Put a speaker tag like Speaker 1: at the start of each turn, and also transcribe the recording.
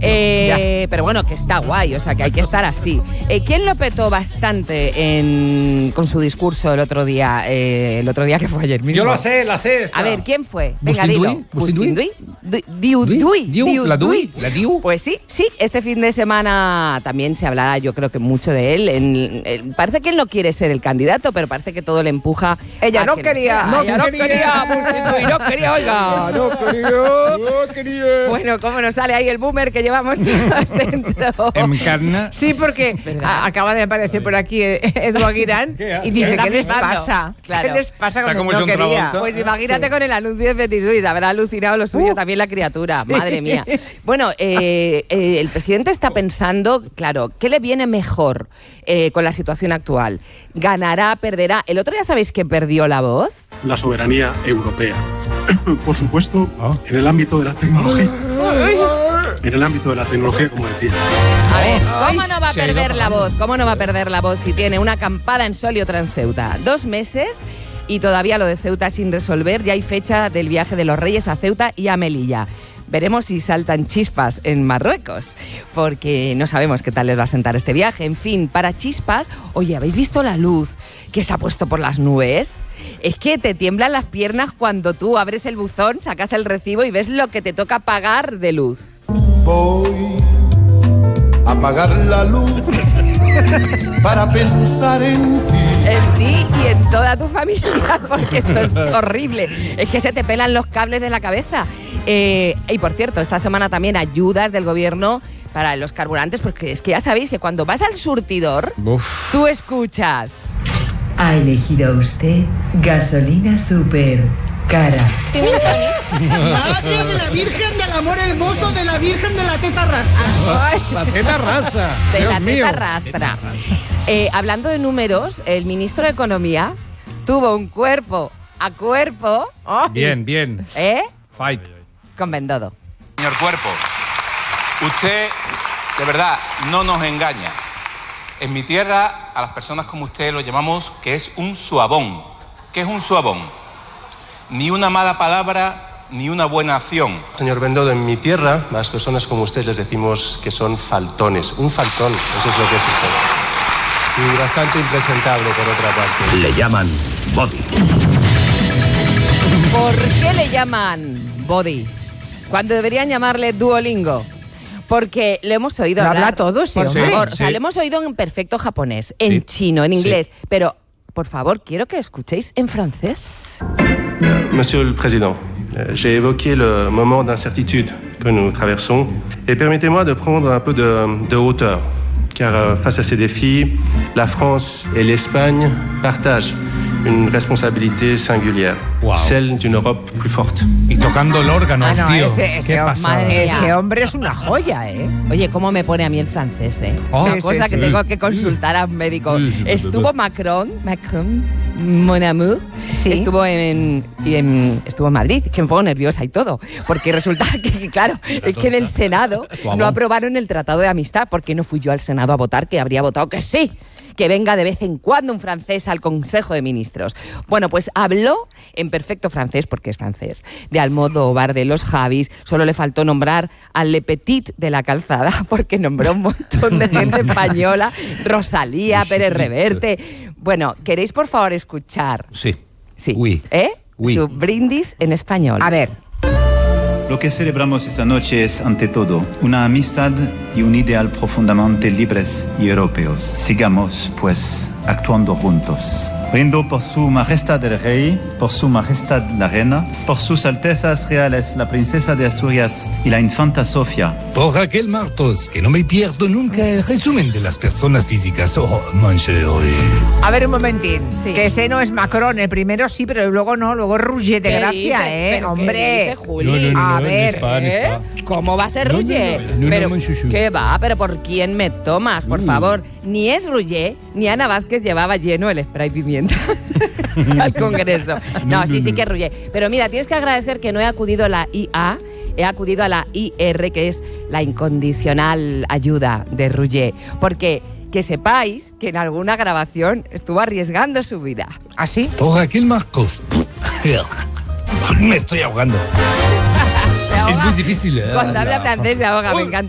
Speaker 1: Pero bueno, que está guay, o sea, que hay que estar así. ¿Quién lo petó bastante con su discurso el otro día que fue ayer mismo?
Speaker 2: Yo lo sé, la sé.
Speaker 1: A ver, ¿quién fue? Venga, dilo.
Speaker 2: ¿La Diu?
Speaker 1: Pues sí, este fin de semana también se hablará, yo creo que mucho de él. Parece que él no quiere ser el candidato, pero parece que todo le empuja.
Speaker 3: Ella no quería.
Speaker 1: Ella no quería, oiga. No quería. Bueno, ¿cómo nos sale ahí el boomer que llevamos todos dentro?
Speaker 2: Encarna.
Speaker 3: Sí, porque acaba de aparecer por aquí Edu Aguirán y dice, ¿qué les pasa?
Speaker 1: Claro.
Speaker 3: ¿Qué les pasa
Speaker 2: Está
Speaker 3: con
Speaker 2: como
Speaker 3: no
Speaker 2: John
Speaker 3: quería?
Speaker 2: Travolta.
Speaker 1: Pues imagínate con el anuncio de Petit Suisse, habrá alucinado lo suyo también la criatura, madre mía. Bueno, el presidente está pensando, claro, ¿qué le viene mejor con la situación actual? ¿Ganará, perderá? El otro día, ¿sabéis que perdió la voz?
Speaker 4: La soberanía europea. Por supuesto, en el ámbito de la tecnología. En el ámbito de la tecnología, como decía.
Speaker 1: A ver, ¿cómo no va a perder la voz? ¿Cómo no va a perder la voz si tiene una acampada en Sol y otra en Ceuta? 2 meses y todavía lo de Ceuta sin resolver. Ya hay fecha del viaje de los Reyes a Ceuta y a Melilla. Veremos si saltan chispas en Marruecos, porque no sabemos qué tal les va a sentar este viaje. En fin, para chispas, oye, ¿habéis visto la luz que se ha puesto por las nubes? Es que te tiemblan las piernas cuando tú abres el buzón, sacas el recibo y ves lo que te toca pagar de luz.
Speaker 5: Voy a apagar la luz para pensar en ti.
Speaker 1: En ti y en toda tu familia, porque esto es horrible. Es que se te pelan los cables de la cabeza. Y por cierto, esta semana también ayudas del gobierno para los carburantes, porque es que ya sabéis que cuando vas al surtidor, tú escuchas.
Speaker 6: Ha elegido usted gasolina super cara.
Speaker 7: Madre de la Virgen del Amor Hermoso, de la Virgen de la Teta Rastra.
Speaker 2: La teta rasa.
Speaker 1: De
Speaker 2: Dios
Speaker 1: la
Speaker 2: mío.
Speaker 1: teta rastra. Hablando de números, el ministro de Economía tuvo un cuerpo a cuerpo.
Speaker 2: Bien. Fight.
Speaker 1: Con Bendodo.
Speaker 8: Señor Cuerpo, usted de verdad no nos engaña. En mi tierra a las personas como usted lo llamamos que es un suabón. ¿Qué es un suabón? Ni una mala palabra, ni una buena acción.
Speaker 9: Señor Bendodo, en mi tierra, a las personas como usted les decimos que son faltones. Un faltón, eso es lo que es usted. Y bastante impresentable, por otra parte.
Speaker 10: Le llaman Body.
Speaker 1: ¿Por qué le llaman Body? Cuando deberían llamarle Duolingo. Porque lo hemos oído hablar.
Speaker 3: Habla todo ese
Speaker 1: por
Speaker 3: hombre.
Speaker 1: favor, o sea, lo hemos oído en perfecto japonés, en chino, en inglés. Pero, por favor, quiero que escuchéis en francés.
Speaker 9: Monsieur le Président, j'ai évoqué le moment d'incertitude que nous traversons et permettez-moi de prendre un peu de hauteur, car face à ces défis, la France et l'Espagne partagent une responsabilité singulière, celle d'une Europe plus forte.
Speaker 2: Y tocando el órgano, tío.
Speaker 3: Ese hombre es una joya, ¿eh?
Speaker 1: Oye, cómo me pone a mí el francés, ¿eh? Una cosa que tengo que consultar a un médico. Estuvo Macron, mon amour, estuvo estuvo en Madrid, que me pongo nerviosa y todo, porque resulta que, claro, es que en el Senado no aprobaron el Tratado de Amistad, porque no fui yo al Senado a votar, que habría votado que sí, que venga de vez en cuando un francés al Consejo de Ministros. Bueno, pues habló en perfecto francés, porque es francés, de Almodóvar, de los Javis. Solo le faltó nombrar al Le Petit de la Calzada, porque nombró un montón de gente española, Rosalía, Pérez Reverte. Bueno, ¿queréis por favor escuchar?
Speaker 2: Sí.
Speaker 1: Oui. Su brindis en español.
Speaker 3: A ver.
Speaker 11: Lo que celebramos esta noche es, ante todo, una amistad y un ideal profundamente libres y europeos. Sigamos, pues, actuando juntos. Brindo por su majestad el rey, por su majestad la reina, por sus altezas reales la princesa de Asturias y la infanta Sofía.
Speaker 10: Por Raquel Martos, que no me pierdo nunca el resumen de las personas físicas.
Speaker 3: A ver, un momentín. Que ese no es Macron, el primero sí, pero luego no, luego es Roger de Gracia,
Speaker 1: dice? ¿Pero
Speaker 3: hombre.
Speaker 1: qué dice, Juli?
Speaker 3: A ver.
Speaker 1: ¿Cómo va a ser Roger? ¿Qué va? ¿Pero por quién me tomas, por favor? Ni es Roger, ni Ana Vázquez llevaba lleno el spray pimienta al Congreso. No, sí que es Roger. Pero mira, tienes que agradecer que no he acudido a la IA, he acudido a la IR, que es la incondicional ayuda de Roger. Porque que sepáis que en alguna grabación estuvo arriesgando su vida.
Speaker 3: ¿Ah, sí?
Speaker 10: Por Raquel Martos. Me estoy ahogando. Es muy difícil.
Speaker 1: Cuando habla francés se ahoga, me encanta.